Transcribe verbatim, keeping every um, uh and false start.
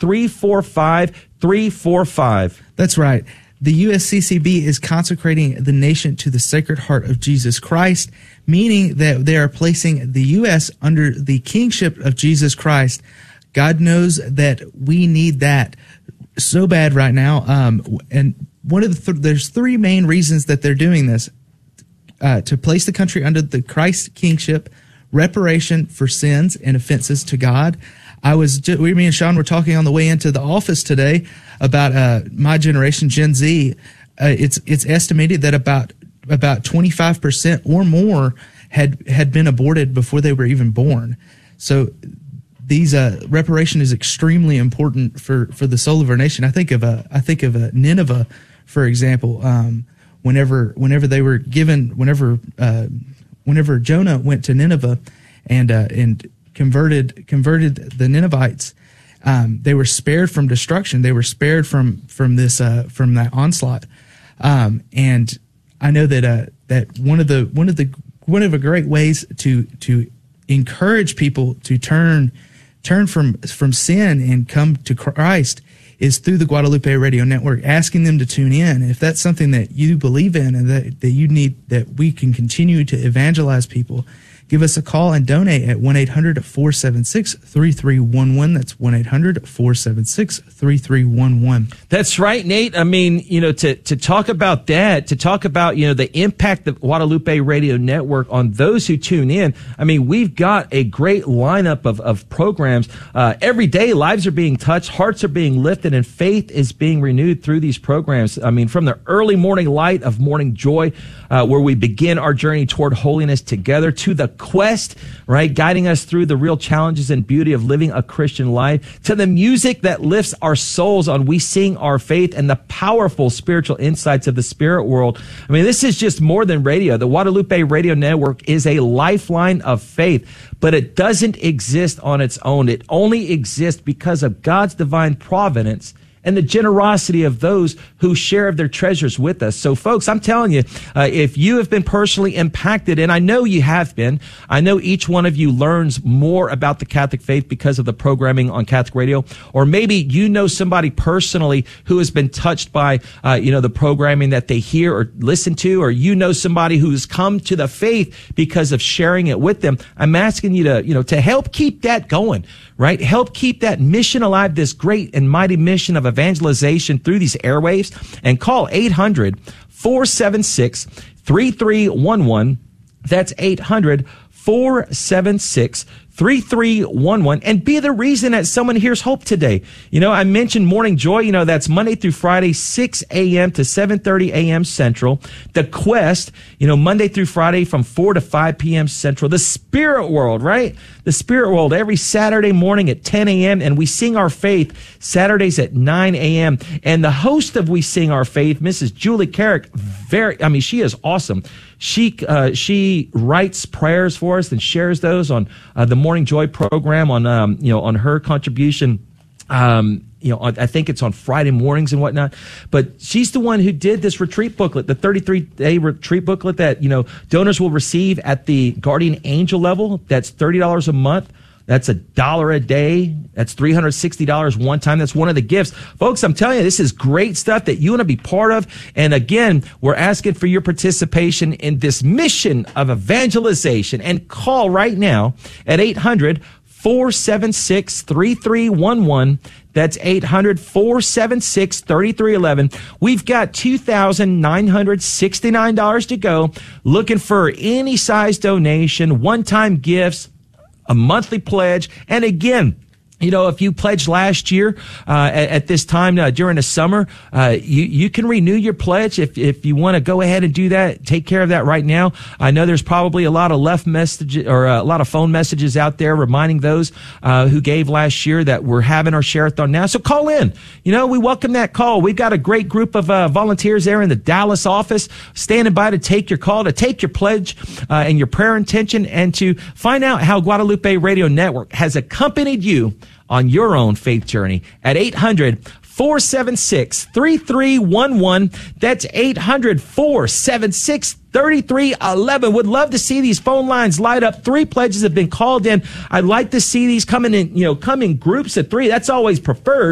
three four five, three four five. That's right. The U S C C B is consecrating the nation to the Sacred Heart of Jesus Christ, meaning that they are placing the U S under the kingship of Jesus Christ. God knows that we need that so bad right now. Um, and one of the, th- there's three main reasons that they're doing this. Uh, to place the country under the Christ kingship, reparation for sins and offenses to God. I was, just, we, me and Sean were talking on the way into the office today about uh, my generation, Gen Z. Uh, it's it's estimated that about about twenty-five percent or more had had been aborted before they were even born. So these uh, reparation is extremely important for, for the soul of our nation. I think of a I think of a Nineveh, for example. Um, Whenever, whenever they were given, whenever, uh, whenever Jonah went to Nineveh and uh, and converted converted the Ninevites, um, they were spared from destruction. They were spared from from this uh, from that onslaught. Um, and I know that uh, that one of the one of the one of the great ways to to encourage people to turn turn from from sin and come to Christ is through the Guadalupe Radio Network, asking them to tune in. If that's something that you believe in and that, that you need, that we can continue to evangelize people, give us a call and donate at one eight hundred, four seven six, three three one one. That's one eight hundred, four seven six, three three one one. That's right, Nate. I mean, you know, to, to talk about that, to talk about, you know, the impact of Guadalupe Radio Network on those who tune in. I mean, we've got a great lineup of, of programs. Uh, every day, lives are being touched, hearts are being lifted, and faith is being renewed through these programs. I mean, from the early morning light of Morning Joy, uh, where we begin our journey toward holiness together, to the quest, right, guiding us through the real challenges and beauty of living a Christian life, to the music that lifts our souls on We Sing Our Faith, and the powerful spiritual insights of the spirit world. I mean, this is just more than radio. The Guadalupe Radio Network is a lifeline of faith, but it doesn't exist on its own. It only exists because of God's divine providence and the generosity of those who share of their treasures with us. So, folks, I'm telling you, uh, if you have been personally impacted, and I know you have been, I know each one of you learns more about the Catholic faith because of the programming on Catholic Radio, or maybe you know somebody personally who has been touched by, uh, you know, the programming that they hear or listen to, or you know somebody who's come to the faith because of sharing it with them. I'm asking you to, you know, to help keep that going, right? Help keep that mission alive, this great and mighty mission of evangelization through these airwaves, and call eight hundred, four seven six, three three one one. That's eight hundred, four seven six, three three one one, and be the reason that someone hears hope today. You know, I mentioned Morning Joy. You know, that's Monday through Friday, six a.m. to seven thirty a.m. Central. The Quest, you know, Monday through Friday from four to five p.m. Central. The Spirit World, right? The Spirit World every Saturday morning at ten a.m. And We Sing Our Faith Saturdays at nine a.m. And the host of We Sing Our Faith, Missus Julie Carrick, very, I mean, she is awesome. She uh, she writes prayers for us and shares those on uh, the Morning Joy program on um, you know on her contribution. Um, you know, I think it's on Friday mornings and whatnot. But she's the one who did this retreat booklet, the thirty-three day retreat booklet that, you know, donors will receive at the Guardian Angel level. That's thirty dollars a month. That's a dollar a day. That's three hundred sixty dollars one time. That's one of the gifts. Folks, I'm telling you, this is great stuff that you want to be part of. And again, we're asking for your participation in this mission of evangelization. And call right now at eight hundred, four seven six, three three one one. That's eight hundred, four seven six, three three one one. We've got two thousand nine hundred sixty-nine dollars to go. Looking for any size donation, one-time gifts, a monthly pledge. And again, you know, if you pledged last year uh, at, at this time uh, during the summer, uh, you you can renew your pledge if if you want to go ahead and do that. Take care of that right now. I know there's probably a lot of left messages or a lot of phone messages out there reminding those uh, who gave last year that we're having our share-a-thon now. So call in. You know, we welcome that call. We've got a great group of uh, volunteers there in the Dallas office standing by to take your call, to take your pledge uh, and your prayer intention, and to find out how Guadalupe Radio Network has accompanied you on your own faith journey at eight hundred, four seven six, three three one one. That's eight hundred, four seven six, three three one one. Would love to see these phone lines light up. Three pledges have been called in. I'd like to see these coming in, you know, come in groups of three. That's always preferred.